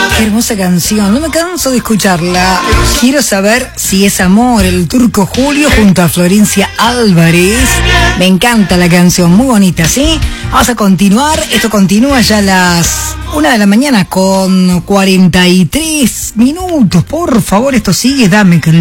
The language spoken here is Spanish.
Qué hermosa canción, no me canso de escucharla. Quiero saber si es amor, el Turco Julio junto a Florencia Álvarez. Me encanta la canción, muy bonita, ¿sí? Vamos a continuar, esto continúa ya a las 1 de la mañana con 43 minutos. Por favor, esto sigue, dame que